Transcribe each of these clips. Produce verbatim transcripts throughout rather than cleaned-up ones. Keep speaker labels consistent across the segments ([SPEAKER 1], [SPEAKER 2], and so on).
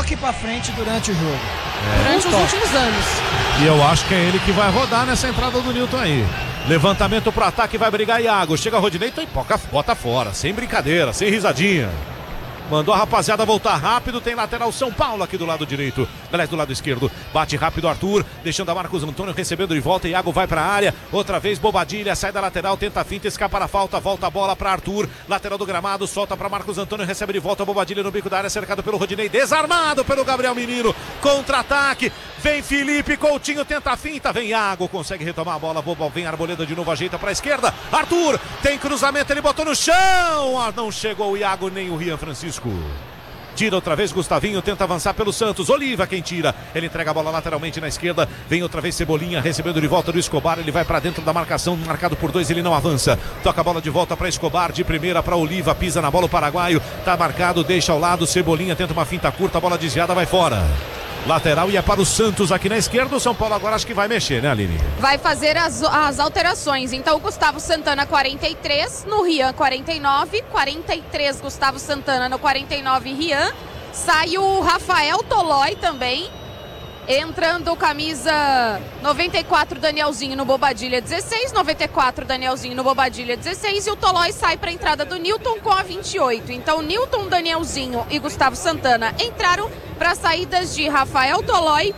[SPEAKER 1] toque pra frente durante o jogo.
[SPEAKER 2] É. Durante um os toque. últimos anos.
[SPEAKER 3] E eu acho que é ele que vai rodar nessa entrada do Newton aí. Levantamento pro ataque, vai brigar Iago. Chega Rodinei, então bota fora. Sem brincadeira, sem risadinha. Mandou a rapaziada voltar rápido. Tem lateral São Paulo aqui do lado direito. Aliás, do lado esquerdo. Bate rápido Arthur. Deixando a Marcos Antônio recebendo de volta. Iago vai pra área. Outra vez Bobadilha. Sai da lateral. Tenta a finta. Escapa na falta. Volta a bola pra Arthur. Lateral do gramado. Solta pra Marcos Antônio. Recebe de volta Bobadilha no bico da área. Cercado pelo Rodinei. Desarmado pelo Gabriel Menino. Contra-ataque. Vem Felipe Coutinho. Tenta a finta. Vem Iago. Consegue retomar a bola. Boba. Vem Arboleda de novo. Ajeita pra esquerda. Arthur. Tem cruzamento. Ele botou no chão. Ah, não chegou o Iago nem o Rian Francisco. Tira outra vez Gustavinho, tenta avançar pelo Santos. Oliva quem tira, ele entrega a bola lateralmente na esquerda. Vem outra vez Cebolinha, recebendo de volta do Escobar. Ele vai para dentro da marcação, marcado por dois, ele não avança. Toca a bola de volta para Escobar, de primeira para Oliva. Pisa na bola o paraguaio, tá marcado, deixa ao lado. Cebolinha tenta uma finta curta, a bola desviada, vai fora. Lateral e é para o Santos aqui na esquerda. O São Paulo agora acho que vai mexer, né, Aline?
[SPEAKER 2] Vai fazer as, as alterações. Então o Gustavo Santana quarenta e três, no Rian quarenta e nove, quarenta e três Gustavo Santana, no quarenta e nove Rian. Sai o Rafael Tolói também. Entrando camisa noventa e quatro, Danielzinho no Bobadilha dezesseis, noventa e quatro Danielzinho no Bobadilha dezesseis e o Tolói sai para a entrada do Newton com a vinte e oito. Então Newton, Danielzinho e Gustavo Santana entraram para saídas de Rafael Tolói,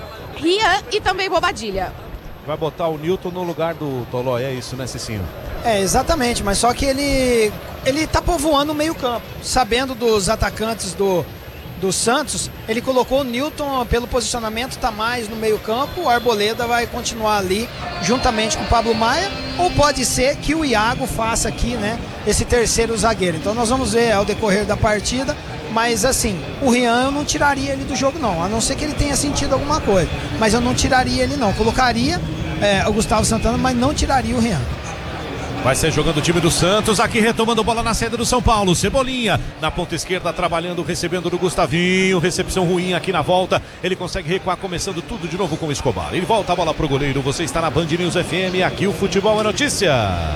[SPEAKER 2] Rian e também Bobadilha.
[SPEAKER 3] Vai botar o Newton no lugar do Tolói, é isso, né, Cicinho?
[SPEAKER 1] É, exatamente, mas só que ele ele tá povoando o meio campo, sabendo dos atacantes do do Santos, ele colocou o Newton pelo posicionamento, tá mais no meio campo. O Arboleda vai continuar ali juntamente com o Pablo Maia, ou pode ser que o Iago faça aqui, né, esse terceiro zagueiro. Então nós vamos ver ao decorrer da partida, mas assim, o Rian eu não tiraria ele do jogo não, a não ser que ele tenha sentido alguma coisa, mas eu não tiraria ele não, colocaria é, o Gustavo Santana, mas não tiraria o Rian.
[SPEAKER 3] Vai ser jogando o time do Santos, aqui retomando bola na saída do São Paulo. Cebolinha na ponta esquerda, trabalhando, recebendo do Gustavinho. Recepção ruim aqui na volta. Ele consegue recuar, começando tudo de novo com o Escobar. Ele volta a bola pro goleiro. Você está na Band News F M. Aqui o futebol é notícia.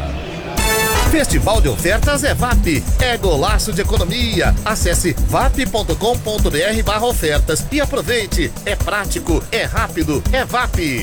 [SPEAKER 4] Festival de ofertas é V A P. É golaço de economia. Acesse vap ponto com ponto br barra ofertas e aproveite. É prático, é rápido, é V A P.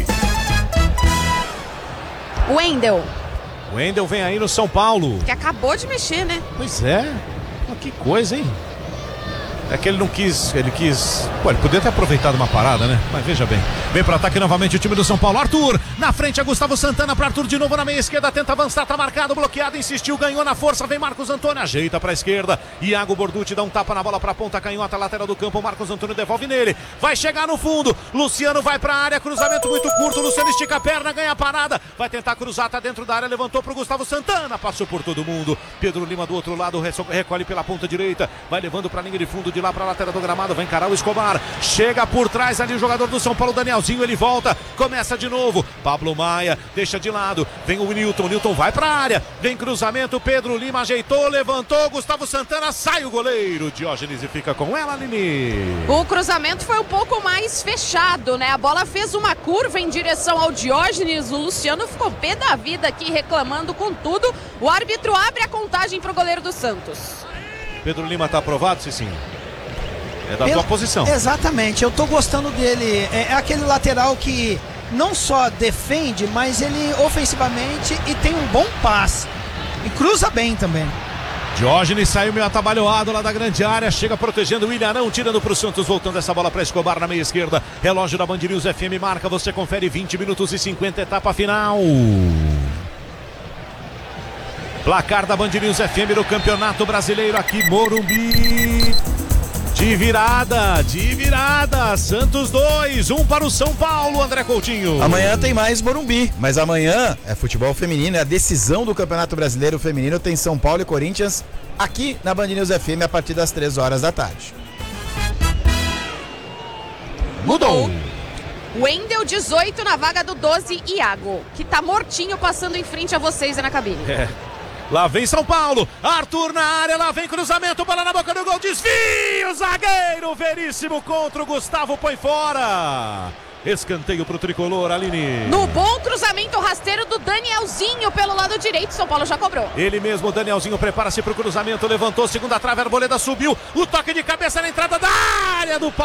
[SPEAKER 2] Wendel.
[SPEAKER 3] O Wendel vem aí no São Paulo.
[SPEAKER 2] Que acabou de mexer, né?
[SPEAKER 3] Pois é. Que coisa, hein? É que ele não quis, ele quis... Pô, ele podia ter aproveitado uma parada, né? Mas veja bem. Vem pro ataque novamente o time do São Paulo. Arthur, na frente é Gustavo Santana para Arthur de novo na meia esquerda. Tenta avançar, tá marcado, bloqueado, insistiu, ganhou na força. Vem Marcos Antônio, ajeita pra esquerda. Iago Borducci dá um tapa na bola pra ponta canhota, lateral do campo. Marcos Antônio devolve nele. Vai chegar no fundo. Luciano vai pra área, cruzamento muito curto. Luciano estica a perna, ganha a parada. Vai tentar cruzar, tá dentro da área, levantou pro Gustavo Santana. Passou por todo mundo. Pedro Lima do outro lado, recolhe pela ponta direita. Vai levando pra linha de fundo, de lá pra lateral do gramado. Vai encarar o Escobar, chega por trás ali o jogador do São Paulo, Danielzinho, ele volta, começa de novo, Pablo Maia, deixa de lado, vem o Newton, Newton vai pra área, vem cruzamento, Pedro Lima ajeitou, levantou, Gustavo Santana, sai o goleiro, Diógenes e fica com ela, Lini.
[SPEAKER 2] O cruzamento foi um pouco mais fechado, né, a bola fez uma curva em direção ao Diógenes, o Luciano ficou pé da vida aqui reclamando com tudo, o árbitro abre a contagem pro goleiro do Santos.
[SPEAKER 3] Pedro Lima tá aprovado, Cicinho? É da
[SPEAKER 1] Pela...
[SPEAKER 3] tua posição.
[SPEAKER 1] Exatamente, eu tô gostando dele. É, é aquele lateral que não só defende, mas ele ofensivamente e tem um bom passe. E cruza bem também.
[SPEAKER 3] Diógenes saiu meio atabalhoado lá da grande área, chega protegendo o Ilharão, tirando para o Santos, voltando essa bola para Escobar na meia esquerda. Relógio da Band News F M marca, você confere vinte minutos e cinquenta, etapa final. Placar da Band News F M no Campeonato Brasileiro aqui, Morumbi. De virada, de virada, Santos dois, um para o São Paulo, André Coutinho.
[SPEAKER 5] Amanhã tem mais Morumbi, mas amanhã é futebol feminino, é a decisão do Campeonato Brasileiro Feminino, tem São Paulo e Corinthians aqui na Band News F M a partir das três horas da tarde.
[SPEAKER 2] Mudou. Wendel dezoito na vaga do doze, Iago, que tá mortinho passando em frente a vocês na cabine.
[SPEAKER 3] É. Lá vem São Paulo, Arthur na área, lá vem cruzamento, bola na boca do gol, desvio, zagueiro, Veríssimo contra o Gustavo, põe fora. Escanteio pro tricolor, Aline.
[SPEAKER 2] No bom cruzamento rasteiro do Danielzinho pelo lado direito, São Paulo já cobrou.
[SPEAKER 3] Ele mesmo, Danielzinho, prepara-se pro cruzamento, levantou, segunda trave, Arboleda subiu, o toque de cabeça na entrada da área do